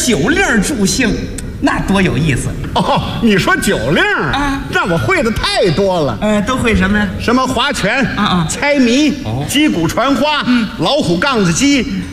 酒令助兴，那多有意思。 哦，你说酒令啊， 让我会的太多了。 都会什么呀？ 什么划拳啊， 猜谜，击鼓传花，老虎杠子鸡。